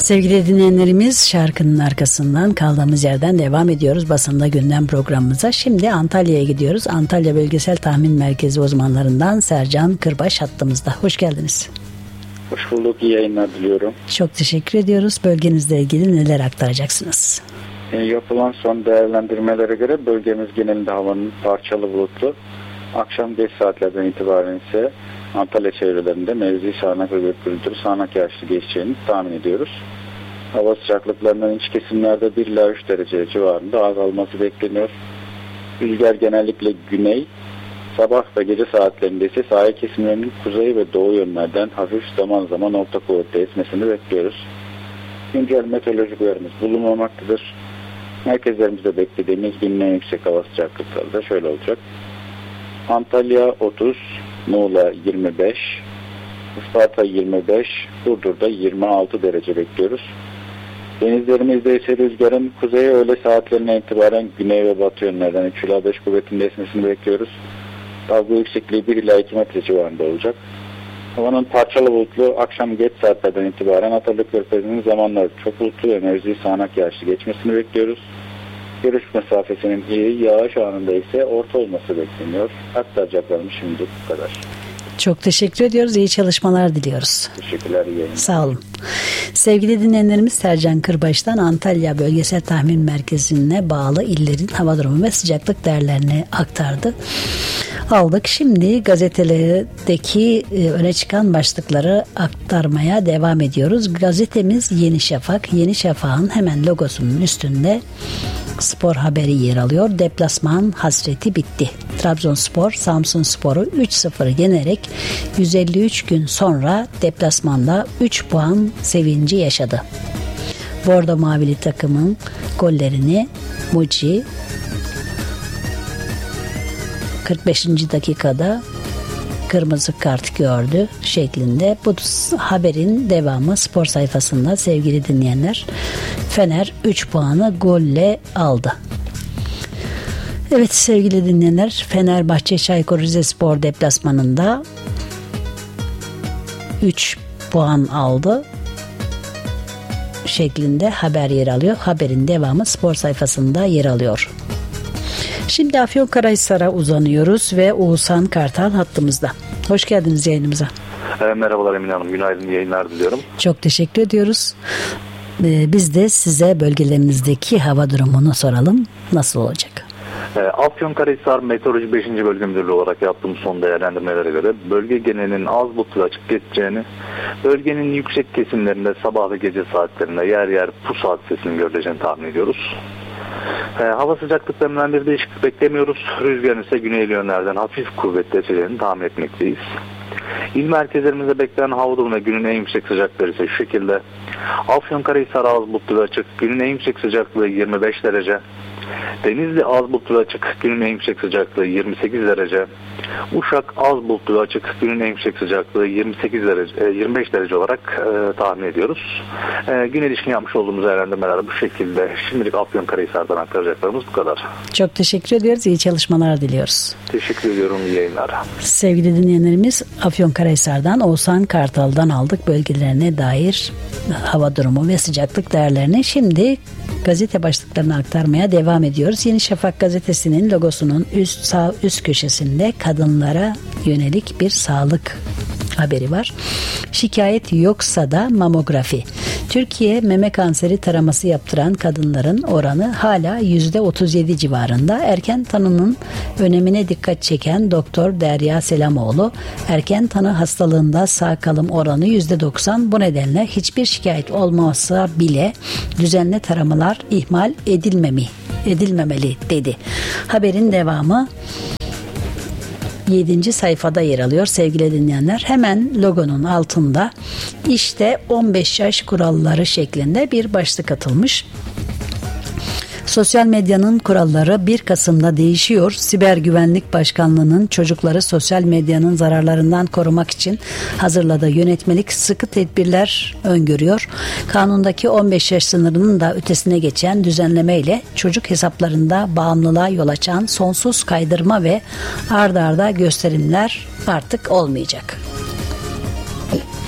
Sevgili dinleyenlerimiz, şarkının arkasından kaldığımız yerden devam ediyoruz basında gündem programımıza. Şimdi Antalya'ya gidiyoruz. Antalya Bölgesel Tahmin Merkezi uzmanlarından Sercan Kırbaş hattımızda. Hoş geldiniz. Hoş bulduk. İyi yayınlar diliyorum. Çok teşekkür ediyoruz. Bölgenizle ilgili neler aktaracaksınız? Yapılan son değerlendirmelere göre bölgemiz genelinde havanın parçalı bulutlu. Akşam geç saatlerden itibaren ise Antalya çevrelerinde mevzi sağanak ve gök sağanak yağışlı geçeceğini tahmin ediyoruz. Hava sıcaklıklarının iç kesimlerde 1 ila 3 derece civarında azalması bekleniyor. Rüzgar genellikle güney, sabah ve gece saatlerinde ise sahil kesimlerinin kuzey ve doğu yönlerden hafif zaman zaman orta kuvvetle esmesini bekliyoruz. Güncel meteorolojik uyarımız bulunmamaktadır. Merkezlerimizde beklediğimiz günün en yüksek hava sıcaklıkları da şöyle olacak. Antalya 30, Muğla 25, Isparta 25, Burdur'da 26 derece bekliyoruz. Denizlerimizde ise rüzgarın kuzey öğle saatlerine itibaren güney ve batı yönlerden 3 ila 5 kuvvetinde esmesini bekliyoruz. Dalga yüksekliği 1 ila 2 metre civarında olacak. Havanın parçalı bulutlu, akşam geç saatlerden itibaren Atalık Körfezi'nin zamanları çok bulutlu ve mevzi sağanak yağışlı geçmesini bekliyoruz. Görüş mesafesinin iyi, yağış anında ise orta olması bekleniyor. Aktaracaklarım şimdi bu kadar. Çok teşekkür ediyoruz. İyi çalışmalar diliyoruz. Teşekkürler. İyi yayınlar. Sağ olun. Sevgili dinleyenlerimiz, Sercan Kırbaş'tan Antalya Bölgesel Tahmin Merkezi'ne bağlı illerin hava durumu ve sıcaklık değerlerini aktardı. Aldık. Şimdi gazetelerdeki öne çıkan başlıkları aktarmaya devam ediyoruz. Gazetemiz Yeni Şafak. Yeni Şafak'ın hemen logosunun üstünde spor haberi yer alıyor. Deplasman hasreti bitti. Trabzonspor Samsunspor'u 3-0 yenerek 153 gün sonra deplasmanda 3 puan sevinci yaşadı. Bordo Mavili takımın gollerini Muci 45. dakikada kırmızı kart gördü şeklinde. Bu haberin devamı spor sayfasında sevgili dinleyenler. Fener 3 puanı golle aldı. Evet sevgili dinleyenler, Fenerbahçe Çaykur Rizespor deplasmanında 3 puan aldı şeklinde haber yer alıyor. Haberin devamı spor sayfasında yer alıyor. Şimdi Afyonkarahisar'a uzanıyoruz ve Oğuzhan Kartal hattımızda. Hoş geldiniz yayınımıza. Merhabalar Emine Hanım. Günaydın, yayınlar diliyorum. Çok teşekkür ediyoruz. Biz de size bölgelerinizdeki hava durumunu soralım. Nasıl olacak? Afyonkarahisar Meteoroloji 5. Bölge Müdürlüğü olarak yaptığım son değerlendirmelere göre bölge genelinin az bulutlu açık geçeceğini, bölgenin yüksek kesimlerinde sabah ve gece saatlerinde yer yer pusat sesinin görüleceğini tahmin ediyoruz. Hava sıcaklıklarından bir değişiklik beklemiyoruz. Rüzgarın ise güneyli yönlerden hafif kuvvetli eseceğini tahmin etmekteyiz. İl merkezlerimizde beklenen hava durumu ve günün en yüksek sıcaklıkları ise şu şekilde. Afyonkarahisar az bulutlu ve açık, günün en yüksek sıcaklığı 25 derece. Denizli az bulutlu ve açık, günün en yüksek sıcaklığı 28 derece. Uşak az bulutlu ve açık, günün en yüksek sıcaklığı 25 derece olarak tahmin ediyoruz. Güne ilişkin yapmış olduğumuz değerlendirmeler bu şekilde. Şimdilik Afyonkarahisar'dan aktaracaklarımız bu kadar. Çok teşekkür ediyoruz. İyi çalışmalar diliyoruz. Teşekkür ediyorum. İyi yayınlar. Sevgili dinleyenlerimiz, Afyonkarahisar'dan Oğuzhan Kartal'dan aldık bölgelerine dair hava durumu ve sıcaklık değerlerini. Şimdi gazete başlıklarını aktarmaya devam ediyoruz. Yeni Şafak gazetesinin logosunun sağ üst köşesinde kadınlara yönelik bir sağlık haberi var. Şikayet yoksa da mamografi. Türkiye meme kanseri taraması yaptıran kadınların oranı hala %37 civarında. Erken tanının önemine dikkat çeken Doktor Derya Selamoğlu, erken tanı hastalığında sağ kalım oranı %90. Bu nedenle hiçbir şikayet olmasa bile düzenli taramalar ihmal edilmemeli dedi. Haberin devamı 7. sayfada yer alıyor sevgili dinleyenler. Hemen logonun altında işte 15 yaş kuralları şeklinde bir başlık atılmış. Sosyal medyanın kuralları 1 Kasım'da değişiyor. Siber Güvenlik Başkanlığı'nın çocukları sosyal medyanın zararlarından korumak için hazırladığı yönetmelik sıkı tedbirler öngörüyor. Kanundaki 15 yaş sınırının da ötesine geçen düzenlemeyle çocuk hesaplarında bağımlılığa yol açan sonsuz kaydırma ve ard arda gösterimler artık olmayacak.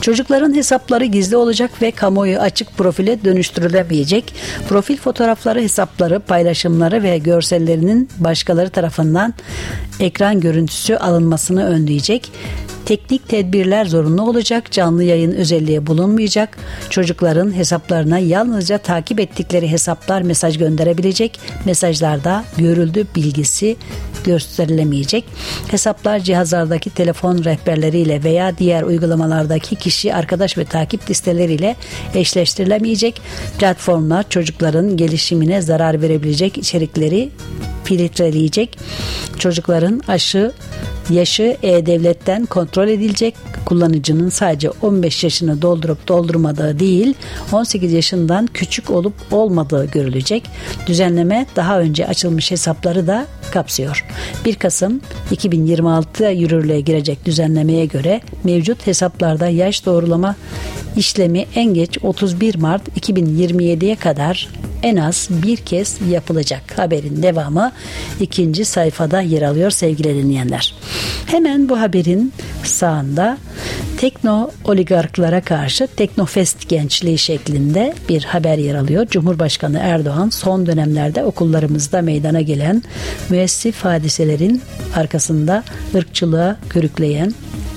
Çocukların hesapları gizli olacak ve kamuoyu açık profile dönüştürülemeyecek. Profil fotoğrafları, hesapları, paylaşımları ve görsellerinin başkaları tarafından ekran görüntüsü alınmasını önleyecek. Teknik tedbirler zorunlu olacak, canlı yayın özelliği bulunmayacak, çocukların hesaplarına yalnızca takip ettikleri hesaplar mesaj gönderebilecek, mesajlarda görüldü bilgisi gösterilemeyecek. Hesaplar cihazlardaki telefon rehberleriyle veya diğer uygulamalardaki kişi, arkadaş ve takip listeleriyle eşleştirilemeyecek. Platformlar çocukların gelişimine zarar verebilecek içerikleri filtreleyecek. Çocukların yaşı E-Devlet'ten kontrol edilecek. Kullanıcının sadece 15 yaşını doldurup doldurmadığı değil, 18 yaşından küçük olup olmadığı görülecek. Düzenleme daha önce açılmış hesapları da kapsıyor. 1 Kasım 2026'da yürürlüğe girecek düzenlemeye göre mevcut hesaplarda yaş doğrulama işlemi en geç 31 Mart 2027'ye kadar en az bir kez yapılacak. Haberin devamı 2. sayfada yer alıyor sevgili dinleyenler. Hemen bu haberin sağında tekno oligarklara karşı Teknofest gençliği şeklinde bir haber yer alıyor. Cumhurbaşkanı Erdoğan son dönemlerde okullarımızda meydana gelen müessif hadiselerin arkasında ırkçılığa körükleyen,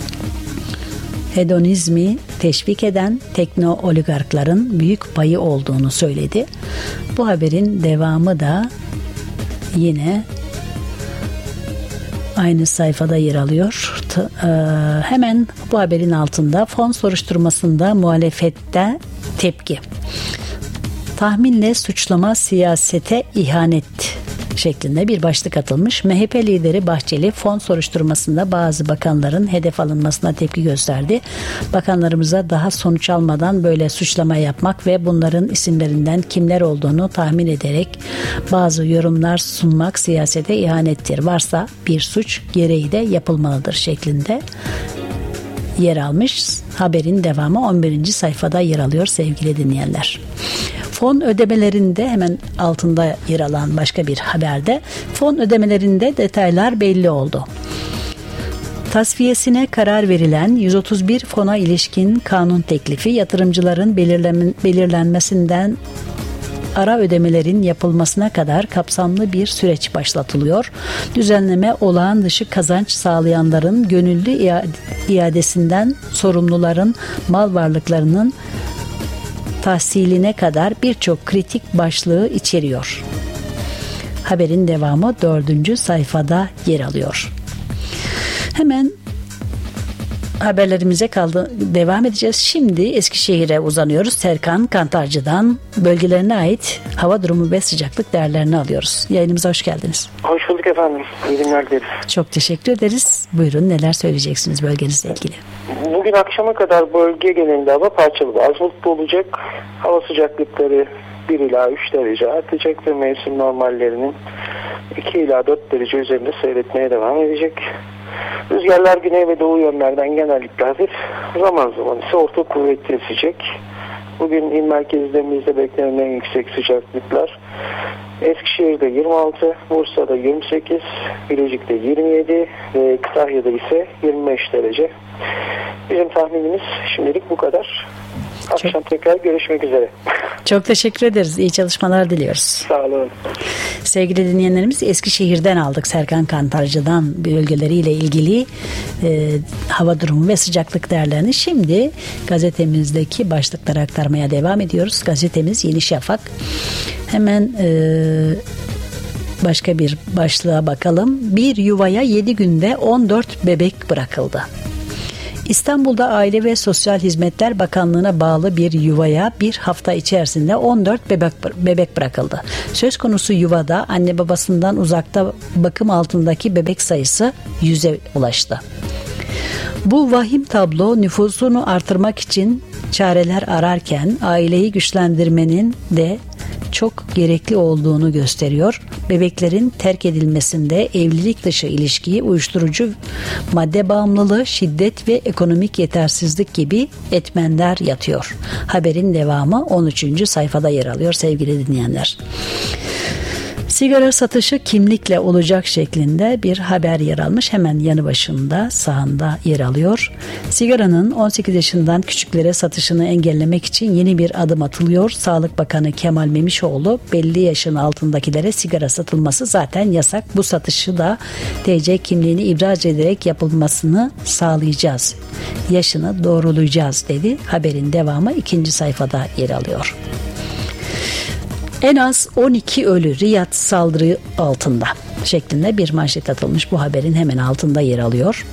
hedonizmi teşvik eden tekno oligarkların büyük payı olduğunu söyledi. Bu haberin devamı da yine aynı sayfada yer alıyor. Hemen bu haberin altında fon soruşturmasında muhalefette tepki. Tahminle suçlama siyasete ihanet şeklinde bir başlık atılmış. MHP lideri Bahçeli fon soruşturmasında bazı bakanların hedef alınmasına tepki gösterdi. Bakanlarımıza daha sonuç almadan böyle suçlama yapmak ve bunların isimlerinden kimler olduğunu tahmin ederek bazı yorumlar sunmak siyasete ihanettir. Varsa bir suç gereği de yapılmalıdır şeklinde yer almış. Haberin devamı 11. sayfada yer alıyor sevgili dinleyenler. Fon ödemelerinde hemen altında yer alan başka bir haberde fon ödemelerinde detaylar belli oldu. Tasfiyesine karar verilen 131 fona ilişkin kanun teklifi yatırımcıların belirlenmesinden ara ödemelerin yapılmasına kadar kapsamlı bir süreç başlatılıyor. Düzenleme olağan dışı kazanç sağlayanların gönüllü iadesinden sorumluların mal varlıklarının tahsiline kadar birçok kritik başlığı içeriyor. Haberin devamı 4. sayfada yer alıyor. Hemen haberlerimize devam edeceğiz. Şimdi Eskişehir'e uzanıyoruz. Serkan Kantarcı'dan bölgelerine ait hava durumu ve sıcaklık değerlerini alıyoruz. Yayınımıza hoş geldiniz. Hoş bulduk efendim. İyi günler dileriz. Çok teşekkür ederiz. Buyurun, neler söyleyeceksiniz bölgenizle ilgili? Bugün akşama kadar bölge genelinde hava parçalı az bulutlu olacak. Hava sıcaklıkları 1 ila 3 derece artacak ve mevsim normallerinin 2 ila 4 derece üzerinde seyretmeye devam edecek. Rüzgarlar güney ve doğu yönlerden genellikle hafif, zaman zaman ise orta kuvvetli esecek. Bugün il merkezlerimizde beklenen en yüksek sıcaklıklar Eskişehir'de 26, Bursa'da 28, Bilecik'te 27 ve Kütahya'da ise 25 derece. Bizim tahminimiz şimdilik bu kadar. Akşam tekrar görüşmek üzere. Çok teşekkür ederiz. İyi çalışmalar diliyoruz. Sağ olun. Sevgili dinleyenlerimiz, Eskişehir'den aldık Serkan Kantarcı'dan bölgeleriyle ilgili hava durumu ve sıcaklık değerlerini. Şimdi gazetemizdeki başlıkları aktarmaya devam ediyoruz. Gazetemiz Yeni Şafak. Hemen başka bir başlığa bakalım. Bir yuvaya 7 günde 14 bebek bırakıldı. İstanbul'da Aile ve Sosyal Hizmetler Bakanlığı'na bağlı bir yuvaya bir hafta içerisinde 14 bebek bırakıldı. Söz konusu yuvada anne babasından uzakta bakım altındaki bebek sayısı 100'e ulaştı. Bu vahim tablo nüfusunu artırmak için çareler ararken aileyi güçlendirmenin de çok gerekli olduğunu gösteriyor. Bebeklerin terk edilmesinde evlilik dışı ilişki, uyuşturucu madde bağımlılığı, şiddet ve ekonomik yetersizlik gibi etmenler yatıyor. Haberin devamı 13. sayfada yer alıyor sevgili dinleyenler. Sigara satışı kimlikle olacak şeklinde bir haber yer almış. Hemen yanı başında, sağında yer alıyor. Sigaranın 18 yaşından küçüklere satışını engellemek için yeni bir adım atılıyor. Sağlık Bakanı Kemal Memişoğlu, belli yaşın altındakilere sigara satılması zaten yasak. Bu satışı da TC kimliğini ibraz ederek yapılmasını sağlayacağız. Yaşını doğrulayacağız dedi. Haberin devamı 2. sayfada yer alıyor. En az 12 ölü Riyad saldırı altında şeklinde bir manşet atılmış. Bu haberin hemen altında yer alıyor.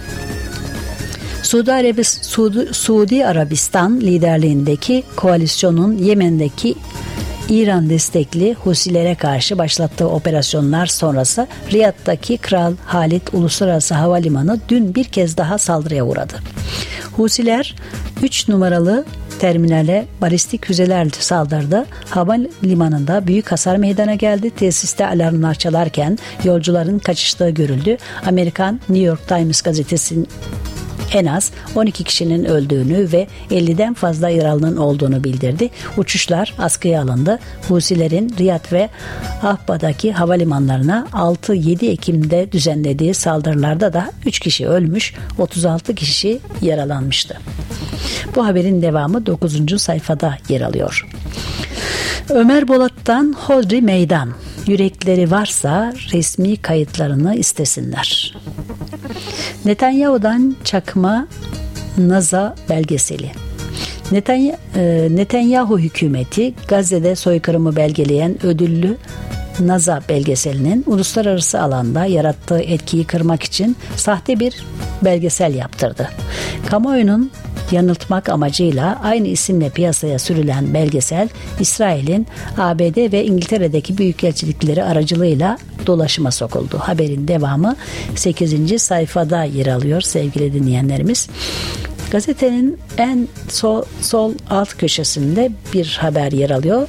Suudi Arabistan liderliğindeki koalisyonun Yemen'deki İran destekli Husilere karşı başlattığı operasyonlar sonrası Riyad'daki Kral Halid Uluslararası Havalimanı dün bir kez daha saldırıya uğradı. Husiler 3 numaralı terminale balistik füzelerle saldırdı. Havalimanında büyük hasar meydana geldi. Tesiste alarmlar çalarken yolcuların kaçıştığı görüldü. Amerikan New York Times gazetesinin en az 12 kişinin öldüğünü ve 50'den fazla yaralının olduğunu bildirdi. Uçuşlar askıya alındı. Husilerin Riyad ve Ahba'daki havalimanlarına 6-7 Ekim'de düzenlediği saldırılarda da 3 kişi ölmüş, 36 kişi yaralanmıştı. Bu haberin devamı 9. sayfada yer alıyor. Ömer Bolat'tan Hodri Meydan. Yürekleri varsa resmi kayıtlarını istesinler. Netanyahu'dan çakma NASA belgeseli. Netanyahu hükümeti Gazze'de soykırımı belgeleyen ödüllü NASA belgeselinin uluslararası alanda yarattığı etkiyi kırmak için sahte bir belgesel yaptırdı. Kamuoyunun yanıltmak amacıyla aynı isimle piyasaya sürülen belgesel, İsrail'in ABD ve İngiltere'deki büyükelçilikleri aracılığıyla dolaşıma sokuldu. Haberin devamı 8. sayfada yer alıyor sevgili dinleyenlerimiz. Gazetenin en sol alt köşesinde bir haber yer alıyor.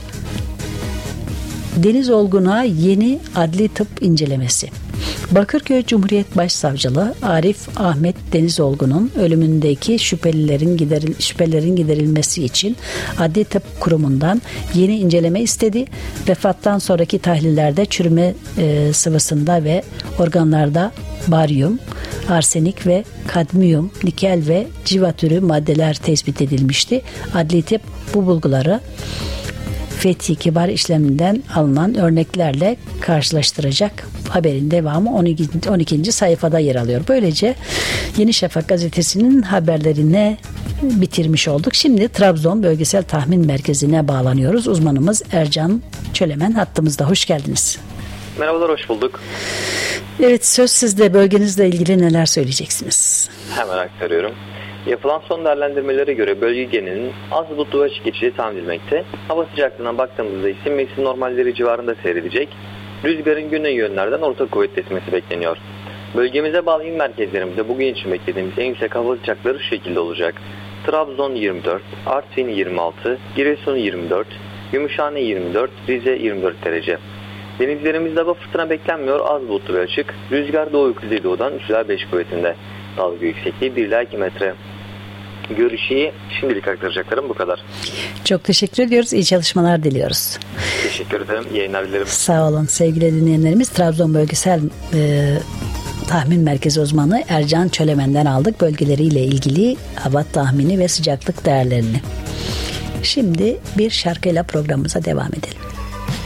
Deniz Olgun'a yeni adli tıp incelemesi. Bakırköy Cumhuriyet Başsavcılığı Arif Ahmet Deniz Olgun'un ölümündeki şüphelerin giderilmesi için Adli Tıp Kurumu'ndan yeni inceleme istedi. Vefattan sonraki tahlillerde çürüme sıvısında ve organlarda baryum, arsenik ve kadmiyum, nikel ve civa türü maddeler tespit edilmişti. Adli Tıp bu bulguları Fethi Kibar işleminden alınan örneklerle karşılaştıracak. Haberin devamı 12. sayfada yer alıyor. Böylece Yeni Şafak gazetesinin haberlerine bitirmiş olduk. Şimdi Trabzon Bölgesel Tahmin Merkezi'ne bağlanıyoruz. Uzmanımız Ercan Çölemen hattımızda. Hoş geldiniz. Merhabalar, hoş bulduk. Evet, söz sizde. Bölgenizle ilgili neler söyleyeceksiniz? Hemen aktarıyorum. Yapılan son değerlendirmelere göre bölge genelinin az bulutlu ve açık geçeceği tahmin edilmekte. Hava sıcaklığına baktığımızda ise mevsim normalleri civarında seyredecek. Rüzgarın güney yönlerden orta kuvvetli esmesi bekleniyor. Bölgemize bağlı il merkezlerimizde bugün için beklediğimiz en yüksek hava sıcaklığı şu şekilde olacak. Trabzon 24, Artvin 26, Giresun 24, Gümüşhane 24, Rize 24 derece. Denizlerimizde hava fırtına beklenmiyor, az bulutlu ve açık. Rüzgar doğu kuzeydoğudan 3-5 kuvvetinde. Dalga yüksekliği 1-2 metre. Görüşü şimdilik aktaracaklarım bu kadar. Çok teşekkür ediyoruz. İyi çalışmalar diliyoruz. Teşekkür ederim. İyi yayınlar dilerim. Sağ olun sevgili dinleyenlerimiz. Trabzon Bölgesel Tahmin Merkezi uzmanı Ercan Çölemen'den aldık bölgeleriyle ilgili hava tahmini ve sıcaklık değerlerini. Şimdi bir şarkıyla programımıza devam edelim.